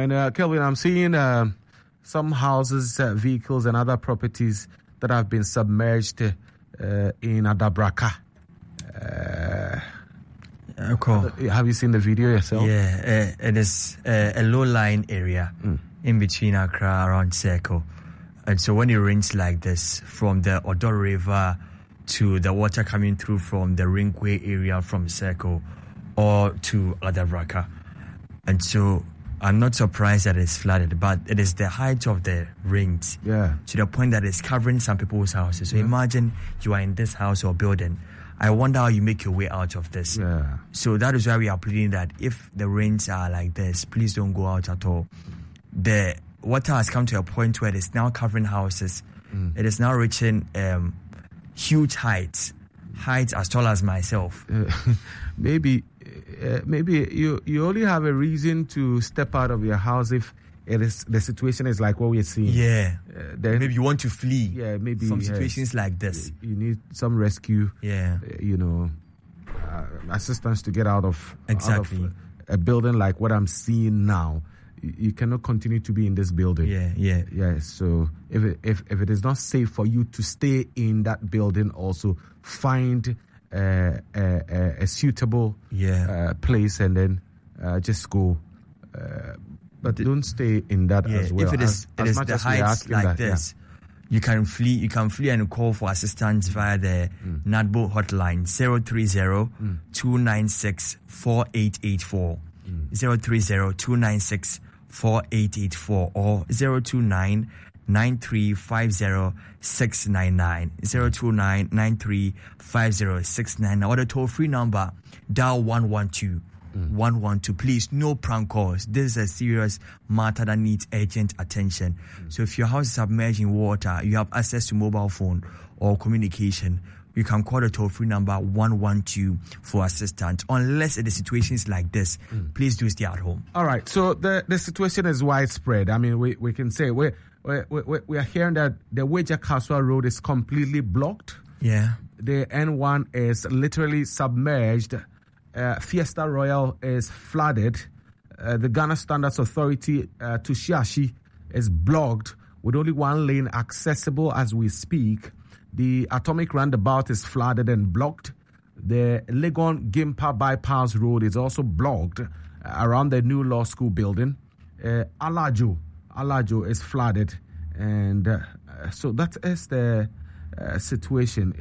And Kelvin, I'm seeing some houses, vehicles, and other properties that have been submerged in Adabraka. Have you seen the video yourself? Yeah, it is a low-lying area in between Accra around Circle. And so when it rains like this, from the Odo River to the water coming through from the Ringway area from Circle or to Adabraka. And so I'm not surprised that it's flooded, but it is the height of the rains to the point that it's covering some people's houses. So imagine you are in this house or building. I wonder how you make your way out of this. Yeah. So that is why we are pleading that if the rains are like this, please don't go out at all. The water has come to a point where it is now covering houses. It is now reaching huge heights as tall as myself. Maybe you only have a reason to step out of your house if the situation is like what we're seeing. Yeah. Then maybe you want to flee. Yeah, maybe from situations like this. You need some rescue. Yeah. Assistance to get out of a building like what I'm seeing now. You cannot continue to be in this building. Yeah. So if it is not safe for you to stay in that building, also find a suitable place and then just go. But don't stay in that as well. If it is the heights like this, you can flee. You can flee and call for assistance via the NADBO hotline 030-296-4884, 030-296-4884, or 029-9350-699, 029-9350-699, or the toll-free number, dial 112. 112. Please, no prank calls. This is a serious matter that needs urgent attention. So if your house is submerged in water, you have access to mobile phone or communication, you can call the toll-free number 112 for assistance. Unless it is situations like this, please do stay at home. All right. So the situation is widespread. I mean, we can say we are hearing that the Weja-Kaswa Road is completely blocked. Yeah. The N1 is literally submerged. Fiesta Royal is flooded. The Ghana Standards Authority to Shiashi is blocked with only one lane accessible as we speak. The Atomic Roundabout is flooded and blocked. The Legon Gimpa Bypass Road is also blocked around the new law school building. Alajo is flooded. And so that is the situation.